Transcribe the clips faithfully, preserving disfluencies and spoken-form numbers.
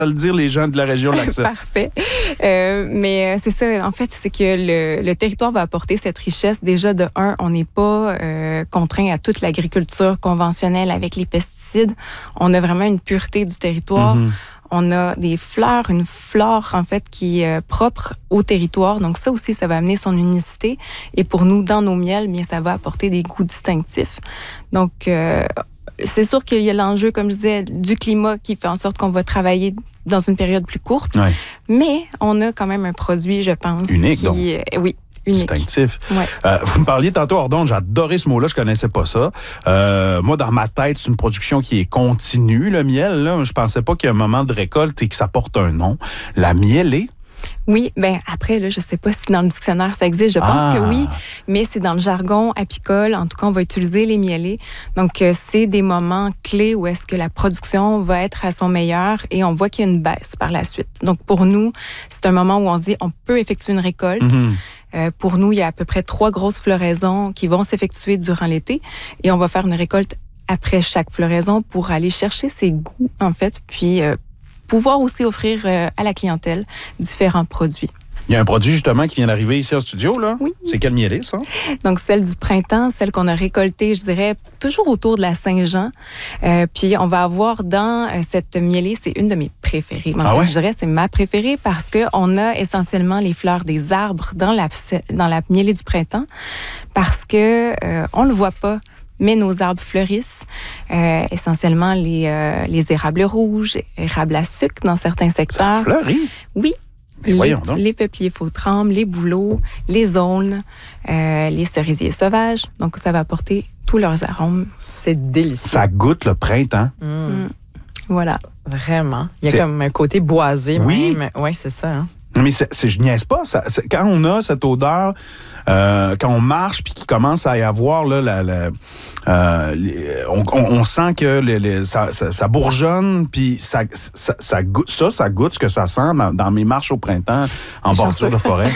le dire, les gens de la région l'acceptent. Parfait. Euh, mais c'est ça, en fait, c'est que le, le territoire va apporter cette richesse. Déjà, de un, on n'est pas euh, contraint à toute l'agriculture conventionnelle avec les pesticides. On a vraiment une pureté du territoire. Mm-hmm. On a des fleurs, une flore, en fait, qui est propre au territoire. Donc, ça aussi, ça va amener son unicité. Et pour nous, dans nos miels, bien, ça va apporter des goûts distinctifs. Donc, euh, c'est sûr qu'il y a l'enjeu, comme je disais, du climat qui fait en sorte qu'on va travailler dans une période plus courte. Ouais. Mais on a quand même un produit, je pense, unique, qui... donc. Euh, oui. Unique. Distinctif. Ouais. Euh, vous me parliez tantôt, Ordon, j'ai adoré ce mot-là, je connaissais pas ça. Euh, moi, dans ma tête, c'est une production qui est continue, le miel. Là. Je pensais pas qu'il y a un moment de récolte et que ça porte un nom. La mielée? Oui, ben après, là, je sais pas si dans le dictionnaire ça existe, je pense ah. que oui, mais c'est dans le jargon apicole. En tout cas, on va utiliser les mielés. Donc, euh, c'est des moments clés où est-ce que la production va être à son meilleur et on voit qu'il y a une baisse par la suite. Donc, pour nous, c'est un moment où on se dit on peut effectuer une récolte. Mm-hmm. Euh, pour nous, il y a à peu près trois grosses floraisons qui vont s'effectuer durant l'été et on va faire une récolte après chaque floraison pour aller chercher ses goûts, en fait, puis euh, pouvoir aussi offrir euh, à la clientèle différents produits. Il y a un produit, justement, qui vient d'arriver ici en studio, là. Oui. C'est quelle mielée, ça? Donc, celle du printemps, celle qu'on a récoltée, je dirais, toujours autour de la Saint-Jean. Euh, puis, on va avoir dans euh, cette mielée, c'est une de mes préférées. En ah fait, ouais? Je dirais c'est ma préférée parce qu'on a essentiellement les fleurs des arbres dans la, dans la mielée du printemps parce que euh, on le voit pas. Mais nos arbres fleurissent, euh, essentiellement les, euh, les érables rouges, érables à sucre dans certains secteurs. Ça fleurit? Oui. Mais voyons donc. Les, les peupliers faux-trembles, les bouleaux, les aulnes, euh, les cerisiers sauvages. Donc, ça va apporter tous leurs arômes. C'est délicieux. Ça goûte le printemps. Mmh. Mmh. Voilà. Vraiment. Il y a c'est... comme un côté boisé oui. même. Oui, c'est ça. Hein? Mais c'est, c'est, je niaise pas. Ça, c'est, quand on a cette odeur, euh, quand on marche puis qu'il commence à y avoir là, la, la, euh, les, on, on, on sent que les, les, ça, ça, ça bourgeonne puis ça, ça, ça, goûte, ça, ça goûte ce que ça sent dans, dans mes marches au printemps en bordure de forêt.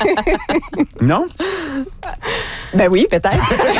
Non? Ben oui, peut-être.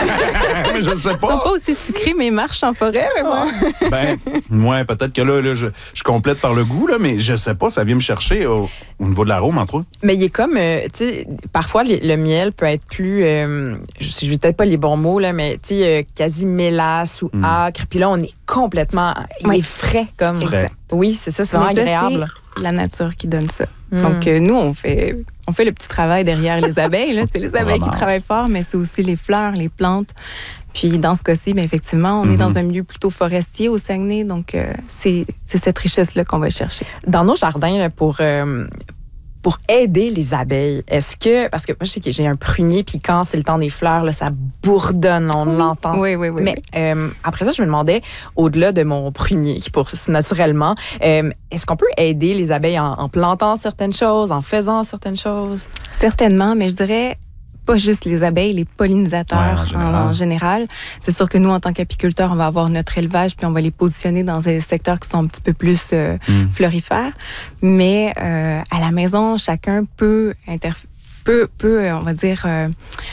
Mais je ne sais pas. Ils sont pas aussi sucrés mes marches en forêt, mais moi. Ben, ouais, peut-être que là, là je, je complète par le goût, là, mais je sais pas, ça vient me chercher au, au niveau de l'arôme, entre autres. Mais il est comme, euh, tu sais, parfois les, le miel peut être plus, euh, je ne vais peut-être pas les bons mots, là, mais tu sais, euh, quasi mélasse ou mm. acre. Puis là, on est complètement, il oui. est frais comme. Frais. Oui, c'est ça, c'est vraiment mais ça, agréable. C'est la nature qui donne ça. Mm. Donc, euh, nous, on fait, on fait le petit travail derrière les abeilles. Là. C'est les abeilles qui travaillent fort, mais c'est aussi les fleurs, les plantes. Puis, dans ce cas-ci, bien, effectivement, on mm-hmm. est dans un milieu plutôt forestier au Saguenay. Donc, euh, c'est, c'est cette richesse-là qu'on va chercher. Dans nos jardins, là, pour... Euh, Pour aider les abeilles, est-ce que... Parce que moi, je sais que j'ai un prunier, puis quand c'est le temps des fleurs, là, ça bourdonne, on oui. l'entend. Oui, oui, oui. Mais oui. Euh, après ça, je me demandais, au-delà de mon prunier, qui pousse naturellement, euh, est-ce qu'on peut aider les abeilles en, en plantant certaines choses, en faisant certaines choses? Certainement, mais je dirais... pas juste les abeilles, les pollinisateurs ouais, en, général. En, en général. C'est sûr que nous, en tant qu'apiculteurs, on va avoir notre élevage puis on va les positionner dans des secteurs qui sont un petit peu plus euh, mm. florifères. Mais euh, à la maison, chacun peut, interf- peut, peut on va dire, euh,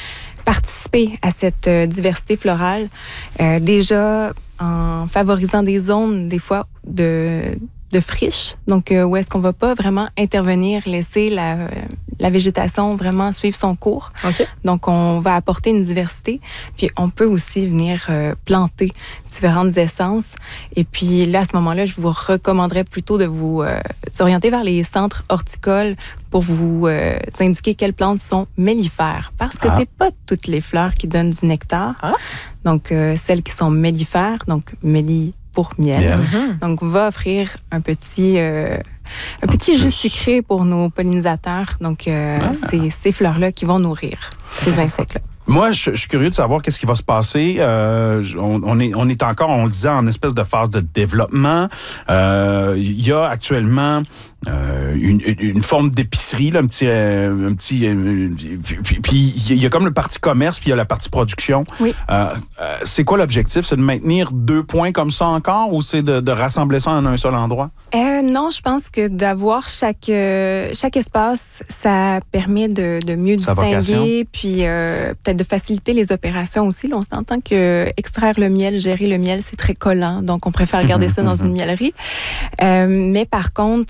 participer à cette euh, diversité florale. Euh, déjà, en favorisant des zones, des fois, de... de friche, donc euh, où est-ce qu'on va pas vraiment intervenir, laisser la, euh, la végétation vraiment suivre son cours. Okay. Donc, on va apporter une diversité, puis on peut aussi venir euh, planter différentes essences. Et puis là, à ce moment-là, je vous recommanderais plutôt de vous euh, orienter vers les centres horticoles pour vous euh, indiquer quelles plantes sont mellifères, parce que ah. c'est pas toutes les fleurs qui donnent du nectar. Ah. Donc, euh, celles qui sont mellifères, donc melli pour miel. miel. Mm-hmm. Donc, va offrir un petit, euh, un petit jus sucré pour nos pollinisateurs. Donc, euh, ah. c'est ces fleurs-là qui vont nourrir ces insectes-là. Moi, je, je suis curieux de savoir qu'est-ce qui va se passer. Euh, on, on, est, on est encore, on le disait, en espèce de phase de développement. Euh, il y a actuellement euh, une, une forme d'épicerie, là, un petit... Euh, un petit euh, puis, puis il y a comme le parti commerce, puis il y a la partie production. Oui. Euh, euh, c'est quoi l'objectif? C'est de maintenir deux points comme ça encore ou c'est de, de rassembler ça en un seul endroit? Euh, non, je pense que d'avoir chaque, euh, chaque espace, ça permet de, de mieux Sa distinguer, vocation. puis euh, peut-être de faciliter les opérations aussi. Là, on s'entend que extraire le miel, gérer le miel, c'est très collant, donc on préfère garder ça dans une miellerie. Euh, mais par contre,